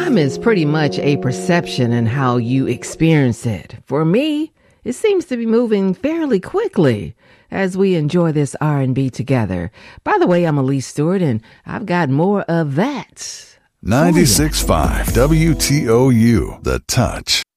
Time is pretty much a perception and how you experience it. For me, it seems to be moving fairly quickly as we enjoy this R&B together. By the way, I'm Elise Stewart, and I've got more of that. 96.5 WTOU, The Touch.